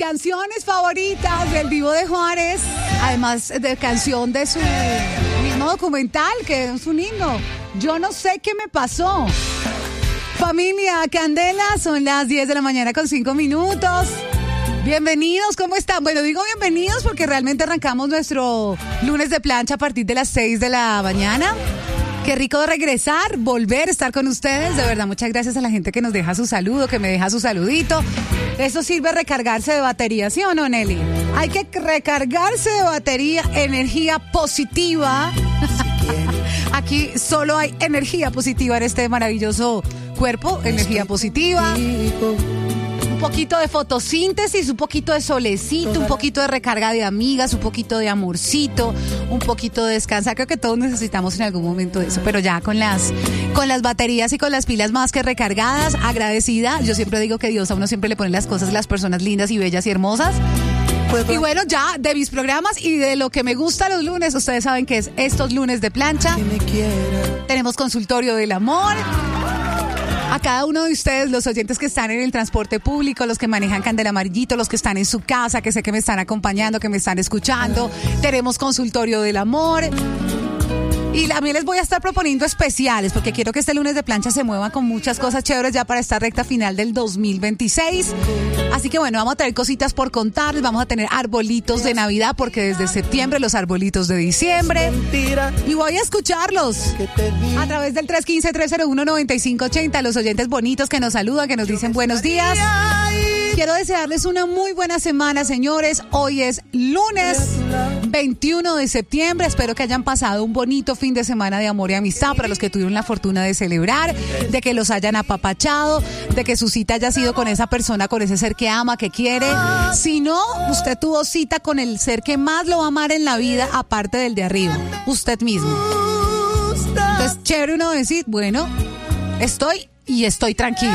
canciones favoritas del Divo de Juárez, además de canción de su mismo documental, que es un himno. Yo no sé qué me pasó. Familia Candela, son las 10 de la mañana con 5 minutos. Bienvenidos, ¿cómo están? Bueno, digo bienvenidos porque realmente arrancamos nuestro lunes de plancha a partir de las 6 de la mañana. Qué rico regresar, volver a estar con ustedes. De verdad, muchas gracias a la gente que nos deja su saludo, que me deja su saludito. Eso sirve recargarse de batería, ¿sí o no, Nelly? Hay que recargarse de batería, energía positiva. Aquí solo hay energía positiva en este maravilloso cuerpo, energía positiva. Un poquito de fotosíntesis, un poquito de solecito, un poquito de recarga de amigas, un poquito de amorcito, un poquito de descansar. Creo que todos necesitamos en algún momento eso, pero ya con las baterías y con las pilas más que recargadas, agradecida. Yo siempre digo que Dios a uno siempre le pone las cosas, las personas lindas y bellas y hermosas. Y bueno, ya de mis programas y de lo que me gusta los lunes, ustedes saben que es estos lunes de plancha. Tenemos consultorio del amor. A cada uno de ustedes, los oyentes que están en el transporte público, los que manejan Candela Amarillito, los que están en su casa, que sé que me están acompañando, que me están escuchando. Tenemos consultorio del amor. Y también les voy a estar proponiendo especiales, porque quiero que este lunes de plancha se mueva con muchas cosas chéveres ya para esta recta final del 2026. Así que bueno, vamos a tener cositas por contarles, vamos a tener arbolitos de Navidad, porque desde septiembre los arbolitos de diciembre. Y voy a escucharlos a través del 315-301-9580, los oyentes bonitos que nos saludan, que nos dicen buenos días. Quiero desearles una muy buena semana, señores. Hoy es lunes 21 de septiembre. Espero que hayan pasado un bonito fin de semana de amor y amistad para los que tuvieron la fortuna de celebrar, de que los hayan apapachado, de que su cita haya sido con esa persona, con ese ser que ama, que quiere. Si no, usted tuvo cita con el ser que más lo va a amar en la vida, aparte del de arriba, usted mismo. Entonces, chévere uno decir, bueno, estoy tranquilo.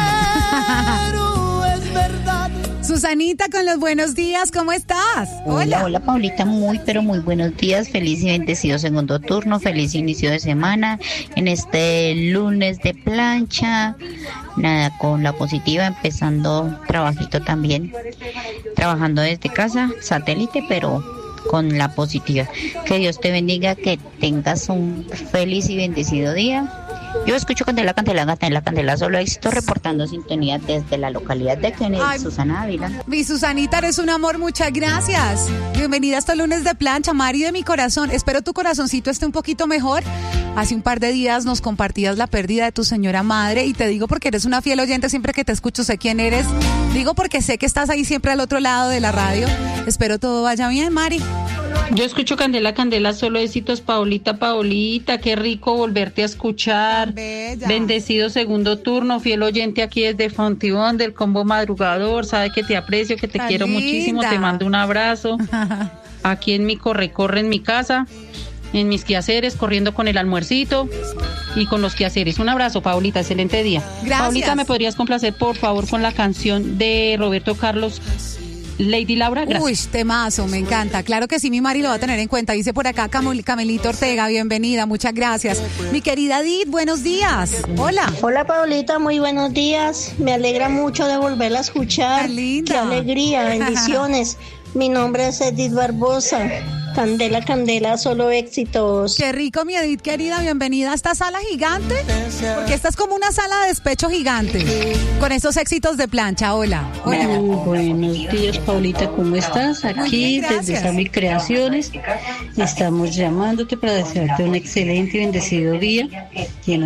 Susanita, con los buenos días, ¿cómo estás? Hola, Paulita, pero muy buenos días, feliz y bendecido segundo turno, feliz inicio de semana, en este lunes de plancha, nada, con la positiva, empezando trabajito también, trabajando desde casa, satélite, pero con la positiva. Que Dios te bendiga, que tengas un feliz y bendecido día. Yo escucho Candela, solo éxito, reportando sintonía desde la localidad de Kennedy. Ay, Susana Ávila. Mi Susanita, eres un amor, muchas gracias. Bienvenida a este lunes de plancha, Mari de mi corazón. Espero tu corazoncito esté un poquito mejor. Hace un par de días nos compartías la pérdida de tu señora madre y te digo porque eres una fiel oyente, siempre que te escucho sé quién eres. Digo porque sé que estás ahí siempre al otro lado de la radio. Espero todo vaya bien, Mari. Yo escucho Candela, solo éxitos, Paulita, qué rico volverte a escuchar. Bendecido segundo turno, fiel oyente aquí desde Fontibón, del combo madrugador, sabe que te aprecio, que te quiero muchísimo, te mando un abrazo. Aquí en mi corre en mi casa, en mis quehaceres, corriendo con el almuercito y con los quehaceres. Un abrazo, Paulita, excelente día. Gracias. Paulita, ¿me podrías complacer, por favor, con la canción de Roberto Carlos, Lady Laura? Gracias. Uy, temazo, me encanta. Claro que sí, mi Mari lo va a tener en cuenta. Dice por acá Camelito Ortega, bienvenida, muchas gracias. Mi querida Edith, buenos días. Hola. Hola, Paulita, muy buenos días. Me alegra mucho de volverla a escuchar. Qué linda. Qué alegría, bendiciones. Mi nombre es Edith Barbosa. Candela, solo éxitos. Qué rico, mi Edith querida, bienvenida a esta sala gigante, porque esta es como una sala de despecho gigante, con estos éxitos de plancha. Hola. Buenos días, Paulita, ¿cómo estás? Aquí bien, desde Sammy Creaciones estamos llamándote para desearte un excelente y bendecido día, llena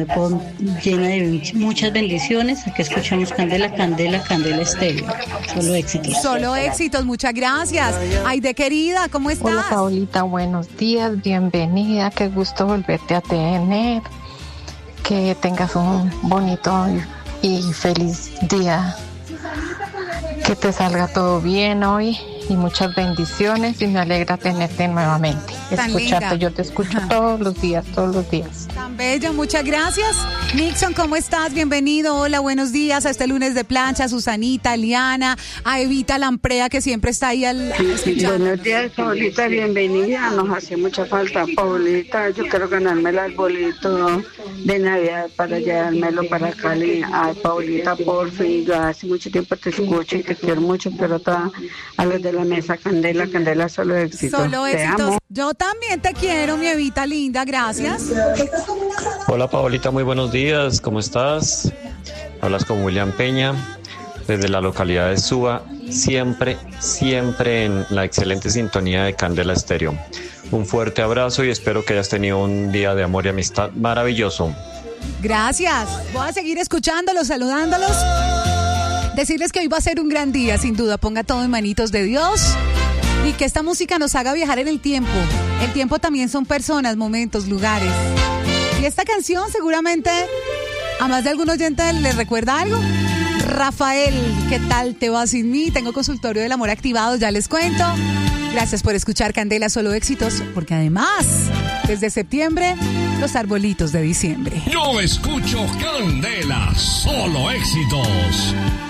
de muchas bendiciones. Aquí escuchamos Candela Estéreo. Solo éxitos, muchas gracias. Aide querida, ¿cómo estás? Hola, Paulita, buenos días, bienvenida, qué gusto volverte a tener, que tengas un bonito y feliz día, que te salga todo bien hoy y muchas bendiciones y me alegra tenerte nuevamente. Tan Escucharte, linda. yo te escucho todos los días. Tan bella, muchas gracias. Nixon, ¿cómo estás? Bienvenido. Hola, buenos días a este lunes de plancha. A Susanita, a Liana, a Evita Lamprea, que siempre está ahí escuchando. Buenos días, Paulita, bienvenida. Nos hace mucha falta, Paulita. Yo quiero ganarme el arbolito de Navidad para llevármelo para Cali. Ay, Paulita, por fin, yo hace mucho tiempo te escucho y te quiero mucho, pero a los de la mesa Candela, solo éxito. Solo Te éxitos. amo. Yo también te quiero, mi Evita linda, gracias. Hola Paolita, muy buenos días, ¿cómo estás? Hablas con William Peña, desde la localidad de Suba, siempre en la excelente sintonía de Candela Estéreo. Un fuerte abrazo y espero que hayas tenido un día de amor y amistad maravilloso. Gracias. Voy a seguir escuchándolos, saludándolos. Decirles que hoy va a ser un gran día, sin duda. Ponga todo en manitos de Dios. Y que esta música nos haga viajar en el tiempo. El tiempo también son personas, momentos, lugares. Y esta canción seguramente a más de algún oyente le recuerda algo. Rafael, ¿qué tal te va sin mí? Tengo consultorio del amor activado, ya les cuento. Gracias por escuchar Candela Solo Éxitos, porque además, desde septiembre, los arbolitos de diciembre. Yo escucho Candela Solo Éxitos.